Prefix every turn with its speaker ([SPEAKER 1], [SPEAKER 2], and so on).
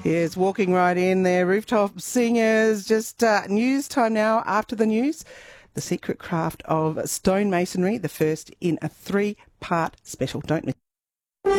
[SPEAKER 1] Yes, walking right in there. Rooftop Singers. Just news time now. After the news, the secret craft of stonemasonry, the first in a 3-part special. Don't miss